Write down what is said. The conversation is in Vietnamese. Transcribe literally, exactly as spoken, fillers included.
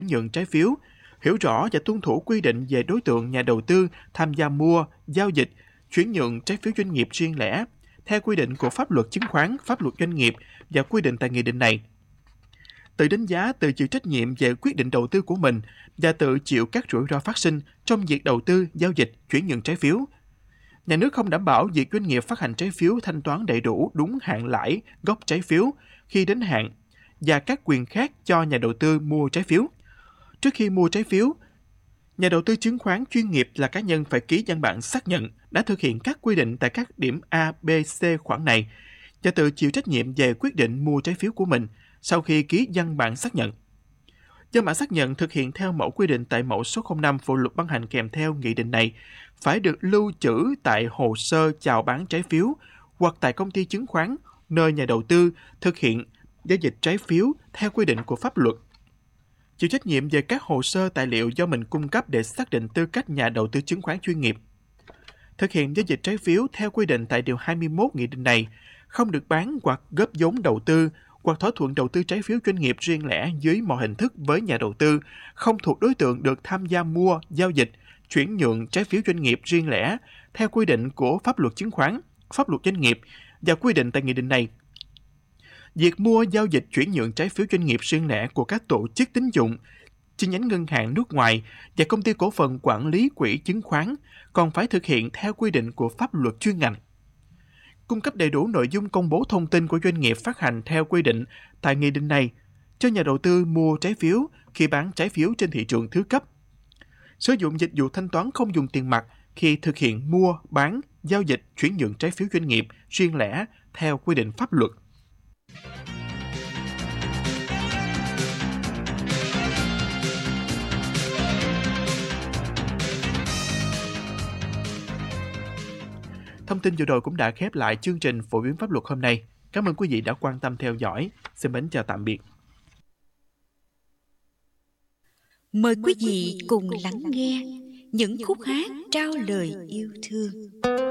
nhận trái phiếu, hiểu rõ và tuân thủ quy định về đối tượng nhà đầu tư tham gia mua, giao dịch, chuyển nhượng trái phiếu doanh nghiệp riêng lẻ, theo quy định của pháp luật chứng khoán, pháp luật doanh nghiệp và quy định tại nghị định này. Tự đánh giá, tự chịu trách nhiệm về quyết định đầu tư của mình và tự chịu các rủi ro phát sinh trong việc đầu tư, giao dịch, chuyển nhượng trái phiếu. Nhà nước không đảm bảo việc doanh nghiệp phát hành trái phiếu thanh toán đầy đủ đúng hạn lãi, gốc trái phiếu khi đến hạn và các quyền khác cho nhà đầu tư mua trái phiếu. Trước khi mua trái phiếu, nhà đầu tư chứng khoán chuyên nghiệp là cá nhân phải ký văn bản xác nhận đã thực hiện các quy định tại các điểm A, B, C khoản này và tự chịu trách nhiệm về quyết định mua trái phiếu của mình sau khi ký văn bản xác nhận. Văn bản xác nhận thực hiện theo mẫu quy định tại mẫu số không năm phụ lục ban hành kèm theo nghị định này phải được lưu trữ tại hồ sơ chào bán trái phiếu hoặc tại công ty chứng khoán nơi nhà đầu tư thực hiện giao dịch trái phiếu theo quy định của pháp luật. Chịu trách nhiệm về các hồ sơ tài liệu do mình cung cấp để xác định tư cách nhà đầu tư chứng khoán chuyên nghiệp. Thực hiện giao dịch trái phiếu theo quy định tại điều hai mươi mốt nghị định này, không được bán hoặc góp vốn đầu tư hoặc thỏa thuận đầu tư trái phiếu doanh nghiệp riêng lẻ dưới mọi hình thức với nhà đầu tư không thuộc đối tượng được tham gia mua, giao dịch, chuyển nhượng trái phiếu doanh nghiệp riêng lẻ theo quy định của pháp luật chứng khoán, pháp luật doanh nghiệp và quy định tại nghị định này. Việc mua, giao dịch, chuyển nhượng trái phiếu doanh nghiệp riêng lẻ của các tổ chức tín dụng, chi nhánh ngân hàng nước ngoài và công ty cổ phần quản lý quỹ chứng khoán còn phải thực hiện theo quy định của pháp luật chuyên ngành. Cung cấp đầy đủ nội dung công bố thông tin của doanh nghiệp phát hành theo quy định tại nghị định này cho nhà đầu tư mua trái phiếu khi bán trái phiếu trên thị trường thứ cấp. Sử dụng dịch vụ thanh toán không dùng tiền mặt khi thực hiện mua, bán, giao dịch, chuyển nhượng trái phiếu doanh nghiệp riêng lẻ theo quy định pháp luật. Thông tin vừa rồi cũng đã khép lại chương trình phổ biến pháp luật hôm nay. Cảm ơn quý vị đã quan tâm theo dõi. Xin mến chào tạm biệt. Mời quý vị cùng lắng nghe những khúc hát trao lời yêu thương.